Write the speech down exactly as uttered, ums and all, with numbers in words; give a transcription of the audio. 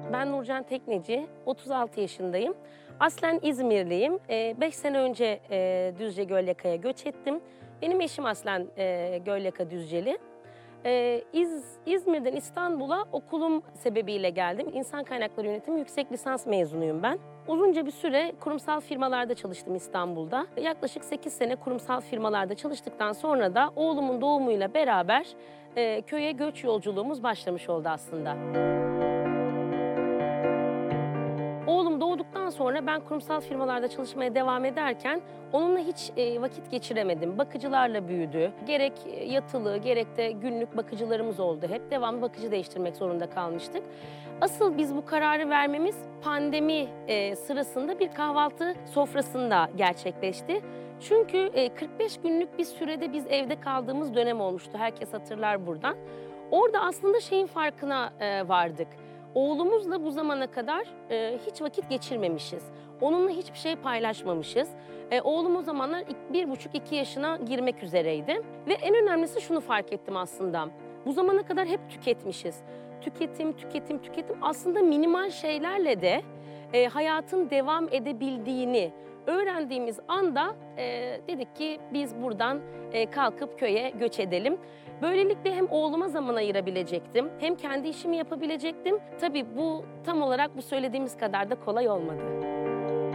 Ben Nurcan Tekneci, otuz altı yaşındayım. Aslen İzmirliyim. beş sene önce e, Düzce Gölyaka'ya göç ettim. Benim eşim aslen e, Gölyaka Düzceli. E, İz, İzmir'den İstanbul'a okulum sebebiyle geldim. İnsan Kaynakları Yönetimi yüksek lisans mezunuyum ben. Uzunca bir süre kurumsal firmalarda çalıştım İstanbul'da. Yaklaşık sekiz sene kurumsal firmalarda çalıştıktan sonra da oğlumun doğumuyla beraber e, köye göç yolculuğumuz başlamış oldu aslında. Oğlum doğduktan sonra ben kurumsal firmalarda çalışmaya devam ederken onunla hiç e, vakit geçiremedim. Bakıcılarla büyüdü. Gerek yatılı gerek de günlük bakıcılarımız oldu. Hep devamlı bakıcı değiştirmek zorunda kalmıştık. Asıl biz bu kararı vermemiz pandemi e, sırasında bir kahvaltı sofrasında gerçekleşti. Çünkü e, kırk beş günlük bir sürede biz evde kaldığımız dönem olmuştu. Herkes hatırlar buradan. Orada aslında şeyin farkına e, vardık. Oğlumuzla bu zamana kadar e, hiç vakit geçirmemişiz. Onunla hiçbir şey paylaşmamışız. E, oğlum o zamanlar bir buçuk iki yaşına girmek üzereydi. Ve en önemlisi şunu fark ettim aslında. Bu zamana kadar hep tüketmişiz. Tüketim, tüketim, tüketim. Aslında minimal şeylerle de e, hayatın devam edebildiğini öğrendiğimiz anda e, dedik ki biz buradan e, kalkıp köye göç edelim. Böylelikle hem oğluma zaman ayırabilecektim, hem kendi işimi yapabilecektim. Tabii bu tam olarak bu söylediğimiz kadar da kolay olmadı.